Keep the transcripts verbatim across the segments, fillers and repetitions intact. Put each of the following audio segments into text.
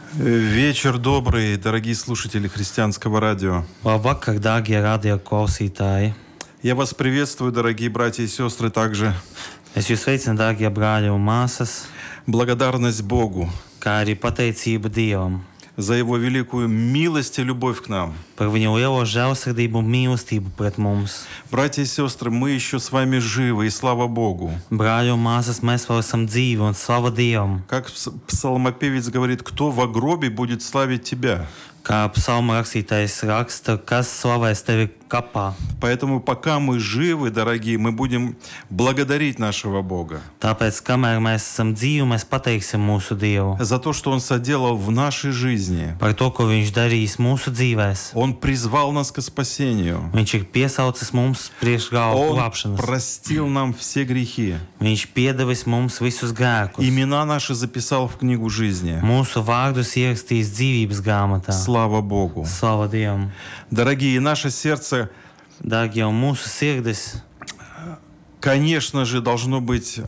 Вечер добрый, дорогие слушатели христианского радио. Labvakar, dārgie radioklausītāji! Я вас приветствую, дорогие братья и сестры, также. Es jūs sveicinu, dārgie brāļi un māsas, Благодарность Богу kā arī pateicība Dievam за Его великую милость и любовь к нам. par Viņu lielo žēlsirdību un mīlestību pret mums. Братья и сестры, мы еще с вами живы, и слава Богу. Brāļi un māsas, mēs vēl esam dzīvi un slava Dievam. Как пс- псалмопевец говорит, кто во гробе будет славить Тебя? Kā psalma rakstītājs raksta, kas slavēs tevi kapā. Поэтому пока мы живы, дорогие, мы будем благодарить нашего Бога Tāpēc, kamēr mēs esam dzīvi, mēs pateiksim mūsu Dievu за то, что Он соделал в нашей жизни. par to, ko Viņš darīs mūsu dzīvēs. Он призвал нас к спасению. Viņš ir piesaucis mums priekš galvu Он glābšanas. простил нам все грехи. Viņš piedevis mums visus grēkus. Имена наши записал в книгу жизни. Mūsu vārdus ierakstīs dzīvības grāmatā. Слава Богу. Slava Dievam! Дорогие, наше сердце, Dārgie, un mūsu sirdis, конечно же, должно быть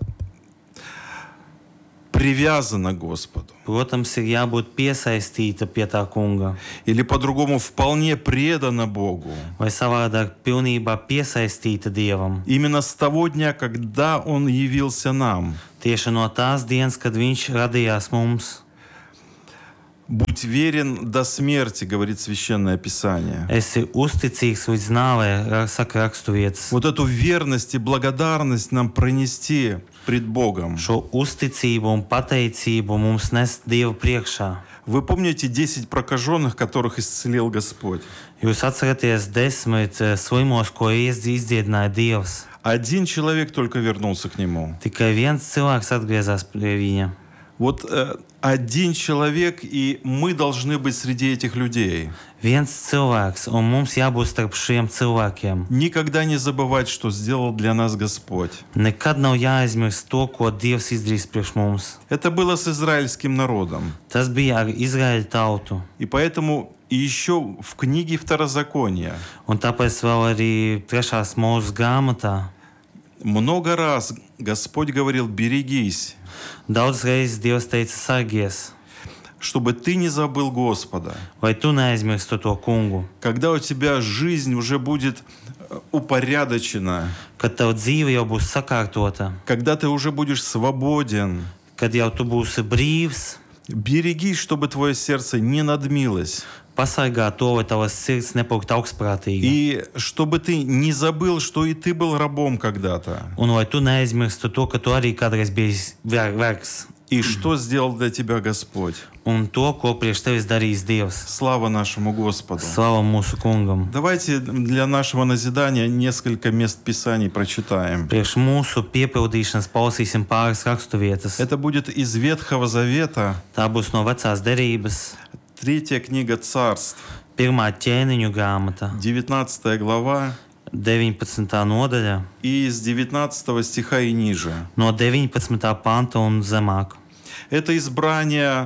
привязано к Господу. protams, ir jābūt piesaistīta pie tā kunga, Или по-другому, вполне предано Богу. vai savādāk pilnībā piesaistīta Dievam. Именно с того дня, когда Он явился нам. Tieši no tās dienas, kad Viņš radījās mums. Будь верен до смерти, говорит Священное Писание. Esi uzticīgs līdz nāvei, ra- saka raksturvietas. Вот эту верность и благодарность нам пронести пред Богом. Šo uzticību un pateicību mums nes Dievu priekšā. Вы помните десять прокаженных, которых исцелил Господь? Jūs atceraties desmit eh, slimos, ko iez- izdziedināja Dievs. Один человек только вернулся к Нему. Tikai viens cilvēks atgriezās pie viņa. Вот э, один человек, и мы должны быть среди этих людей. Viens cilvēks, un mums jābūt starp šiem cilvēkiem. Никогда не забывать, что сделал для нас Господь. Nekad nav jāaizmirst to, ko Dievs izdarīs priekš mums. Это было с израильским народом. Tas bija ar Izraēļu tautu. И поэтому и еще в книге Второзакония Un tāpēc vēl arī trešās mūzes grāmatā много раз Господь говорил: берегись, daudz reizes Dievs teica sargies, чтобы ты не забыл Господа. vai tu neaizmirstu to kungu. Когда у тебя жизнь уже будет э, упорядочена, Kad tev dzīve jau būs sakārtota, когда ты уже будешь свободен, kad jau tu būsi brīvs, берегись, чтобы твое сердце не надмилось. pasargā to, lai tavas sirds nepūktu augstprātīgi. И чтобы ты не забыл, что и ты был рабом когда-то. Un lai tu neaizmirstu to, ka tu arī kādreiz biji ver- vergs. И что сделал для тебя Господь. Un to, ko priekš tevis darīs Dievs. Слава нашему Господу. Slava mūsu kungam. Давайте для нашего назидания несколько мест Писаний прочитаем. Priekš mūsu piepildīšanas palasīsim pāris raksturvietas. Это будет из Ветхого Завета, Tā būs no vecās derības, третья книга Царств, pirmā ķēniņu grāmata, девятнадцатая глава, deviņpadsmitā nodaļa, и с девятнадцатого стиха и ниже. no deviņpadsmitā panta un zemāk. Это избрание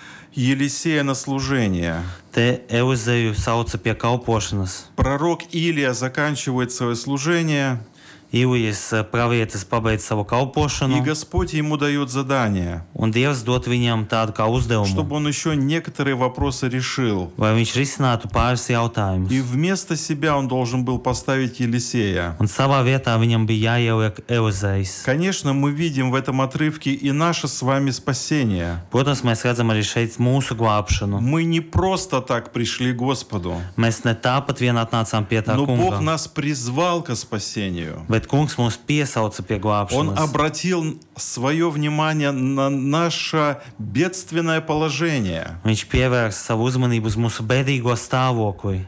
Елисея на служение. Te Elizeju sauca pie kalpošanas. Пророк Илия заканчивает свое служение, Ilijas pravietis pabeidz savu и kalpošanu, Господь ему дает задание, un Dievs dot viņam tādu kā uzdevumu, чтобы он еще некоторые вопросы решил. lai viņš risinātu pāris jautājumus. И вместо себя он должен был поставить Елисея. Un savā vietā viņam bija jāieliek Elizejs. Конечно, мы видим в этом отрывке и наше с вами спасение. Protams, mēs redzam arī šeit mūsu glābšanu. Мы не просто так пришли к Господу, Mēs ne tāpat vien atnācām pie tā но Бог kunga, нас призвал к спасению. bet kungs mūs piesauca pie Он glābšanas. обратил свое внимание на наше бедственное положение Viņš pievērsa savu uzmanību uz mūsu bēdīgo stāvokli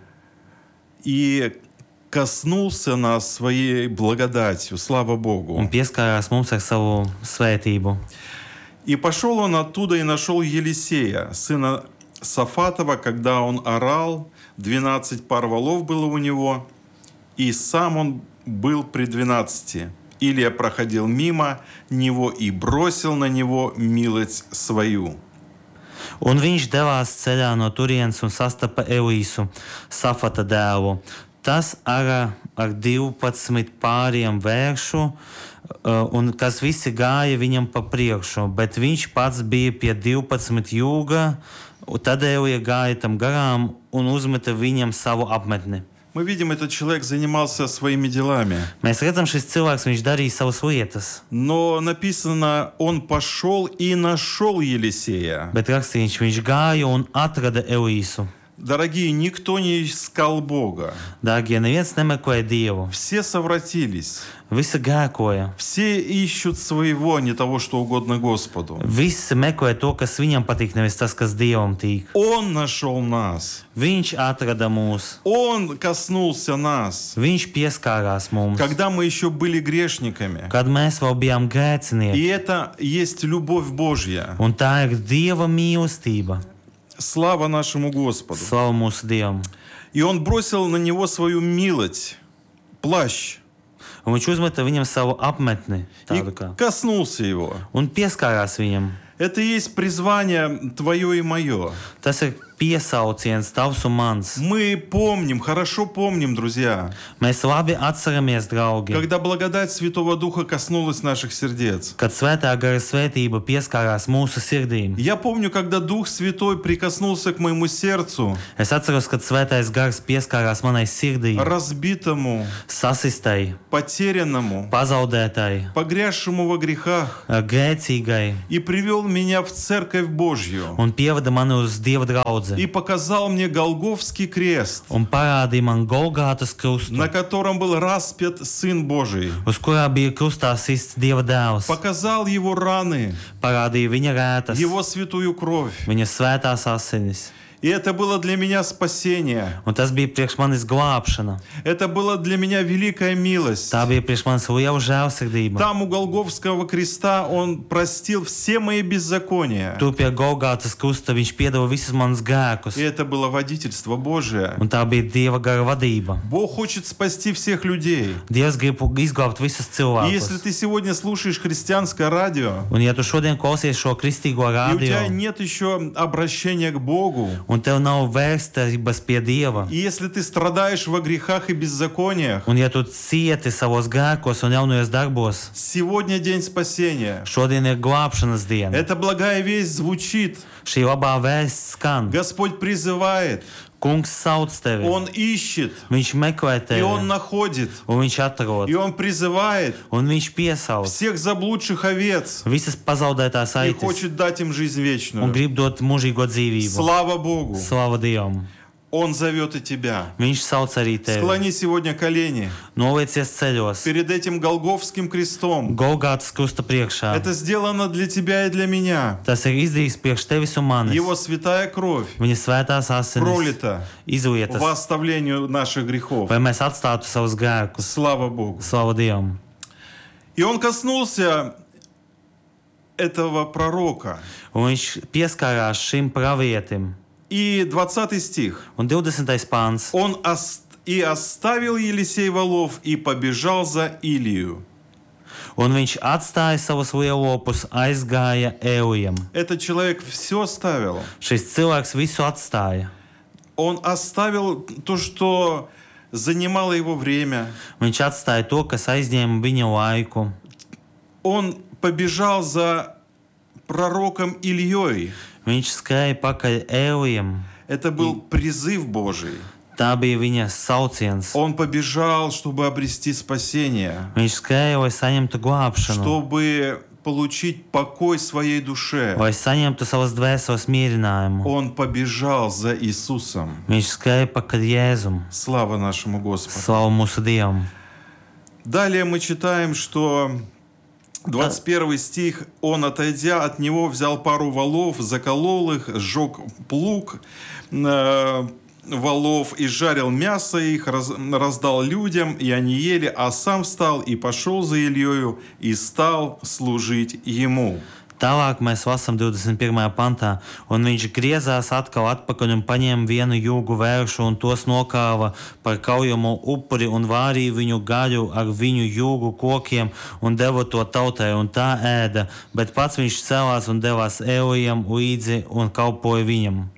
и коснулся нас своей благодатью. Слава un Богу. pieskārās mums ar savu svētību. И пошел он оттуда и нашел Елисея, сына Сафатова, когда он орал, двенадцать пар волов было у него, и сам он был при двенадцати. Илия проходил мимо него и бросил на него милость свою. Un viņš devās ceļā no turienes un sastapa Elīsu, Safata dēlu. Tas ara ar divpadsmit pāriem vēršu, uh, un kas visi gāja viņam pa priekšu, bet viņš pats bija pie divpadsmit jūga, un tad Elija gāja tam garām un uzmeta viņam savu apmetni. Мы видим, этот человек занимался своими делами. Mēs redzam, šis cilvēks, viņš darīja savas lietas, Но написано, он пошел и нашел Елисея. bet rakstīts, viņš gāja un atrada Elīsu. Дорогие, никто не искал Бога. Dārgie, neviens nemeklēja Dievu. Все совратились. Visi gēkoja. Все ищут своего, не того, что угодно Господу. Visi meklē to, kas viņam patīk, nevis tas, kas Dievam tīk. Он нашел нас. Viņš atrada mūs. Он коснулся нас. Viņš pieskārās mums, Когда мы еще были грешниками. kad mēs vēl bijām И grēcinieki. это есть любовь Божья. Un tā ir Dieva mīlestība. Слава нашему Господу. Slavu mūsu Dievam. И он бросил на него свою милость, плащ, Un viņš uzmeta viņam savu apmetni, и tādu kā, коснулся его. un pieskārās viņam. Это и есть призвание твое и мое. Tas ir piesauciens tavs un mans. Мы помним, хорошо помним, друзья, Mēs labi atceramies, draugi, когда благодать Святого Духа коснулась наших сердец. kad svētā gara svētība pieskārās mūsu sirdīm. Я помню, когда Дух Святой прикоснулся к моему сердцу, Es atceros, kad svētais gars pieskārās manai sirdī, разбитому, sasistai, потерянному, pazaudētai, погрязшему во грехах, grēcīgai, и привел меня в Церковь Божью, un pievada mani uz Dieva draudzi, и показал мне Голгофский крест, un parādīja man Golgātas krustu, на котором был распят Сын Божий. uz kurā bija krustā sists Dieva dēls, Показал его раны, parādīja viņa rētas, его святую кровь. viņa svētās asinis. И это было для меня спасение. Un tas bija priekš manis glābšana. Это была для меня великая милость. Tā bija priekš manis liela žēlsirdība. Там у Голгофского креста Он простил все мои беззакония. Tur pie Golgātas krusta viņš piedeva visus manus grēkus. И это было водительство Божие. Un tā bija Dieva gara vadība. Бог хочет спасти всех людей. Dievs grib izglābt visus И если cilvēkus. ты сегодня слушаешь христианское радио, Un ja tu šodien klausies šo kristīgo и у тебя rādio, нет еще обращения к Богу, un tev nav vērstības pie Dieva, и если ты страдаешь во грехах и беззакониях, un ja tu cieti savos grēkos un jaunajos darbos, сегодня день спасения. šodien ir glābšanas diena. Эта благая весть звучит. Šī labā vēsts skan. Господь призывает, Kungs sauc tevi, Он ищет, viņš meklē и Он tevi, находит, un viņš atrod, и Он призывает un viņš piesauc всех заблудших овец visas pazaudētās и aitas хочет дать им жизнь un вечную. grib dot mūžīgo dzīvību. Слава Богу! Slava Dievam! Он зовет и тебя. Viņš sauc arī tevi. Склони сегодня колени Noliecies ceļos, перед этим Голгофским крестом. Golgātas krusta priekšā. Это сделано для тебя и для меня. Tas ir izdarīts priekš tevis un manis. Его святая кровь Viņa svētās asinis пролита izlietas, во оставлению наших грехов. lai mēs atstātu savus grēkus. Слава Богу! Slava Dievam! И он коснулся этого пророка. Un viņš pieskārās šim pravietim. И двадцатый стих. Un divdesmitais pāns. Он ост- и оставил Елисей волов и побежал за Илию. Un viņš atstāja savus lielopus, aizgāja Elijam. Этот человек все оставил. Šis cilvēks visu atstāja. Он оставил то, что занимало его время. Viņš atstāja to, kas aizņēma viņa laiku. Он побежал за пророком Ильей. Viņš skrēja pakaļ Elijam. Это был призыв Божий. Tā bija viņa sauciens. Он побежал, чтобы обрести спасение, Viņš skrēja, lai saņemtu glābšanu, чтобы получить покой своей душе. lai saņemtu savas dvēseles mierinājumu. Он побежал за Иисусом. Viņš skrēja pakaļ Jēzum. Слава нашему Господу. Slavu mūsu Dievam. Далее мы читаем, что двадцать первый стих. Он, отойдя от него, взял пару валов, заколол их, сжег плуг э, валов и жарил мясо их, раз, раздал людям, и они ели, а сам встал и пошел за Ильею и стал служить ему. Tālāk mēs lasām divdesmit pirmajā pantā, un viņš griezās atkal atpakaļ un paņēma vienu jūgu vēršu un tos nokāva par kaujamo upuri un vārīja viņu gaļu ar viņu jūgu kokiem un deva to tautai un tā ēda, bet pats viņš celās un devās Elijam līdzi un kalpoja viņam.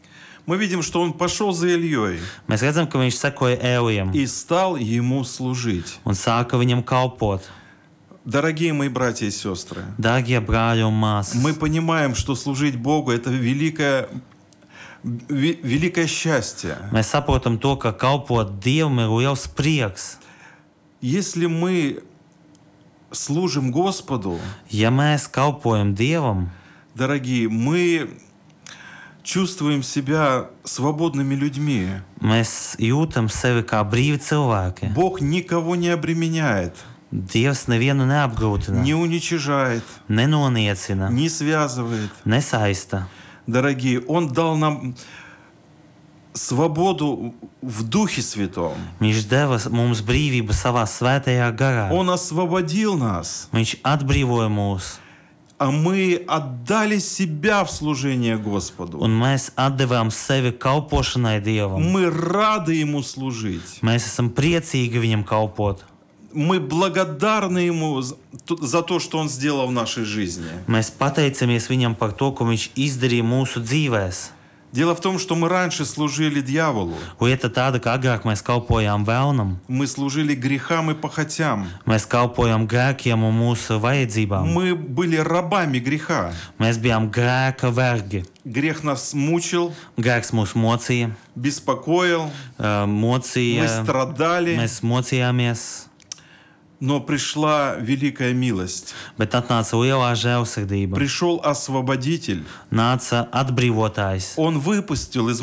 Мы видим, что он пошел за Ильей Mēs redzam, ka viņš sekoja Ēlijam и стал ему служить. un sāka viņam kalpot. Дорогие мои братья и сестры, Dārgie brāļi un māsas, мы понимаем, что служить Богу — это великое, ви- великое счастье. mēs saprotam to, ka kalpot Dievam ir liels prieks. Если мы служим Господу, Ja mēs kalpojam Dievam, дорогие, мы чувствуем себя свободными людьми. mēs jūtam sevi kā brīvi cilvēki. Бог никого не обременяет, Dievs nevienu neapgrūtina, не уничижает, nenoniecina, не связывает. nesaista. Дорогие, Он дал нам свободу в Духе Святом. Viņš deva mums brīvību savā svētajā garā. Он освободил нас, Viņš atbrīvoja mūs, а мы отдали себя в служение Господу. un mēs atdevām sevi kalpošanai Dievam. Мы рады Ему служить. Mēs esam priecīgi Viņam kalpot. Мы благодарны Ему за за то, что Он сделал в нашей жизни. Mēs pateicamies Viņam par to, ko Viņš izdarīja mūsu dzīvēs. Дело в том, что мы раньше служили дьяволу. Lieta tāda, ka agrāk mēs kalpojām vēlnam, Мы служили грехам и похотям. mēs kalpojām grēkiem un mūsu vajadzībām. Мы были рабами греха. Mēs bijām grēka vergi. Грех нас мучил, Grēks mūs mocīja, беспокоил, ā, мы mocīja, страдали. mēs mocījāmies, Но пришла великая милость. bet atnāca lielā žēlsirdība. Пришел освободитель. Nāca atbrīvotājs. Он выпустил из